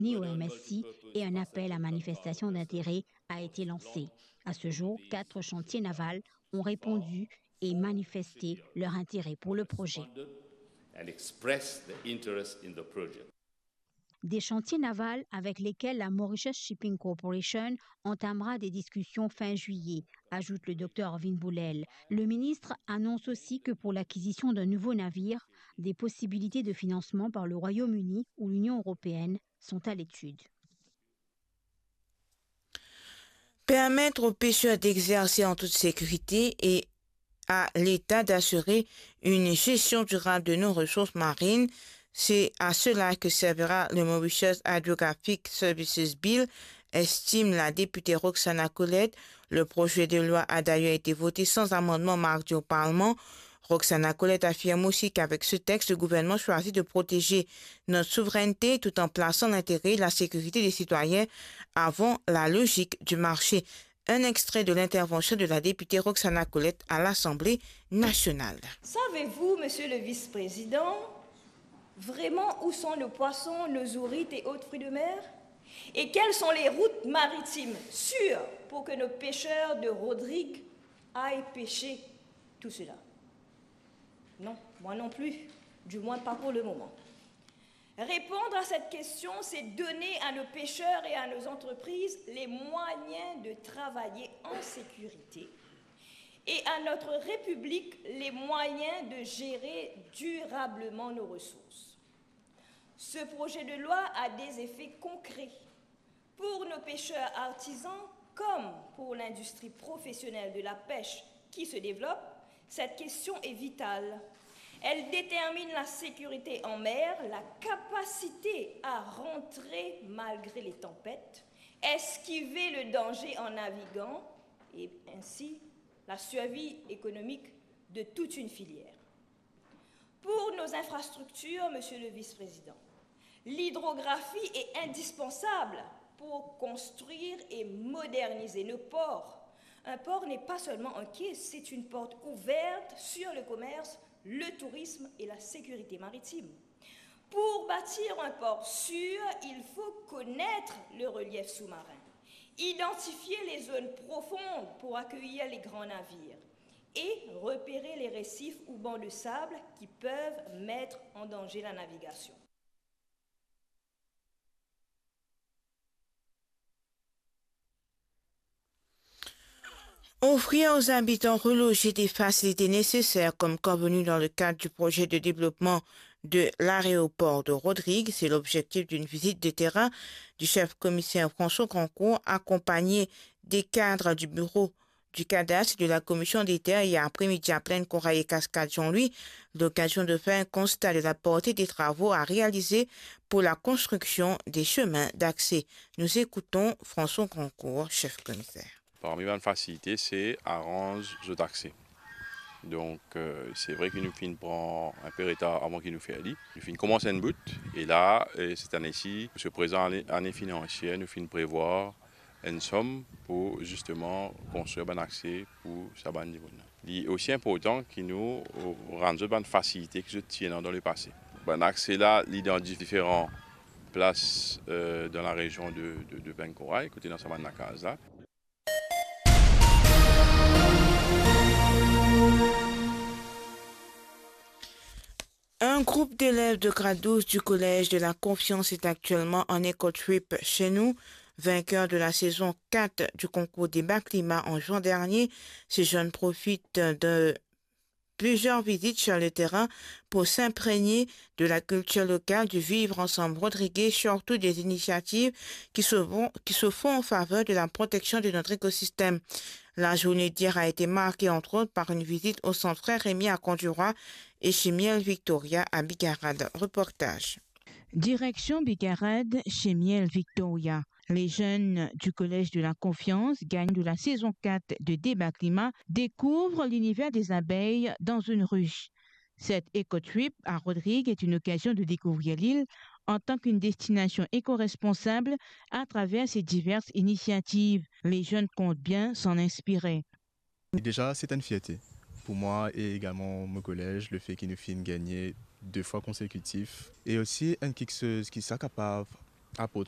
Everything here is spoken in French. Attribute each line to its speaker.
Speaker 1: au MSC et un appel à manifestation d'intérêt a été lancé. À ce jour, 4 chantiers navals ont répondu et manifesté leur intérêt pour le projet. Des chantiers navals avec lesquels la Mauritius Shipping Corporation entamera des discussions fin juillet, ajoute le Dr Vin Boulel. Le ministre annonce aussi que pour l'acquisition d'un nouveau navire, des possibilités de financement par le Royaume-Uni ou l'Union européenne sont à l'étude.
Speaker 2: Permettre aux pêcheurs d'exercer en toute sécurité et à l'État d'assurer une gestion durable de nos ressources marines, c'est à cela que servira le Mauritius Hydrographic Services Bill, estime la députée Roxana Collett. Le projet de loi a d'ailleurs été voté sans amendement mardi au Parlement. Roxana Collett affirme aussi qu'avec ce texte, le gouvernement choisit de protéger notre souveraineté tout en plaçant l'intérêt et la sécurité des citoyens avant la logique du marché. Un extrait de l'intervention de la députée Roxana Collett à l'Assemblée nationale.
Speaker 3: Savez-vous, monsieur le vice-président, vraiment où sont nos poissons, nos ourites et autres fruits de mer? Et quelles sont les routes maritimes sûres pour que nos pêcheurs de Rodrigue aillent pêcher tout cela? Non, moi non plus, du moins pas pour le moment. Répondre à cette question, c'est donner à nos pêcheurs et à nos entreprises les moyens de travailler en sécurité et à notre République les moyens de gérer durablement nos ressources. Ce projet de loi a des effets concrets pour nos pêcheurs artisans comme pour l'industrie professionnelle de la pêche qui se développe. Cette question est vitale. Elle détermine la sécurité en mer, la capacité à rentrer malgré les tempêtes, esquiver le danger en naviguant et ainsi la survie économique de toute une filière. Pour nos infrastructures, monsieur le vice-président, l'hydrographie est indispensable pour construire et moderniser nos ports. Un port n'est pas seulement un quai, c'est une porte ouverte sur le commerce, le tourisme et la sécurité maritime. Pour bâtir un port sûr, il faut connaître le relief sous-marin, identifier les zones profondes pour accueillir les grands navires et repérer les récifs ou bancs de sable qui peuvent mettre en danger la navigation.
Speaker 2: Offrir aux habitants relogés des facilités nécessaires comme convenu dans le cadre du projet de développement de l'aéroport de Rodrigue, c'est l'objectif d'une visite de terrain du chef-commissaire François Grandcourt, accompagné des cadres du bureau du cadastre et de la commission des terres hier après-midi à Plaine-Corail et Cascade-Jean-Louis, l'occasion de faire un constat de la portée des travaux à réaliser pour la construction des chemins d'accès. Nous écoutons François Grandcourt, chef-commissaire.
Speaker 4: Parmi les facilités, c'est arrange d'accès. Donc, c'est vrai qu'il nous fin prend un peu de retard avant qu'il nous fait aller. Nous fin commencer un bout. Et là, cette année-ci, ce présent année financière, nous fin prévoir une somme pour justement construire un accès pour ce bon niveau. Il est aussi important qu'il nous rende une facilité que je tiens dans le passé. Un accès là, il est dans différentes places dans la région de Plaine-Corail, côté dans sa bande de la case là.
Speaker 2: Un groupe d'élèves de grade 12 du Collège de la Confiance est actuellement en éco-trip chez nous. Vainqueur de la saison 4 du concours débat climat en juin dernier, ces jeunes profitent de plusieurs visites sur le terrain pour s'imprégner de la culture locale, du vivre ensemble rodriguais, surtout des initiatives qui se font en faveur de la protection de notre écosystème. La journée d'hier a été marquée entre autres par une visite au centre Frère Rémy à Conduroy et chez Miel Victoria à Bigarade. Reportage.
Speaker 5: Direction Bigarade chez Miel Victoria. Les jeunes du Collège de la Confiance, gagnent de la saison 4 de débat climat, découvrent l'univers des abeilles dans une ruche. Cette éco-trip à Rodrigue est une occasion de découvrir l'île en tant qu'une destination éco-responsable à travers ses diverses initiatives. Les jeunes comptent bien s'en inspirer.
Speaker 6: Déjà, c'est une fierté pour moi et également mon collège, le fait qu'il nous filme gagner 2 fois consécutifs. Et aussi, une quelque chose qui soit capable d'apporter